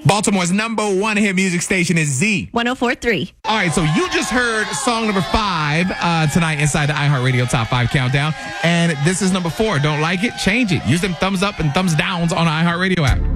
Baltimore's #1 hit music station is Z. 104.3. All right, so you just heard song number 5 tonight inside the iHeartRadio Top 5 Countdown. And this is number 4. Don't like it? Change it. Use them thumbs up and thumbs downs on the iHeartRadio app.